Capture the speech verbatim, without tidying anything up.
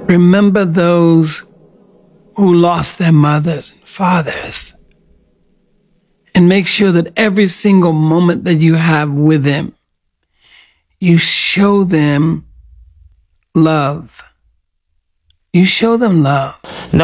Remember those who lost their mothers and fathers. And make sure that every single moment that you have with them, you show them love. You show them love.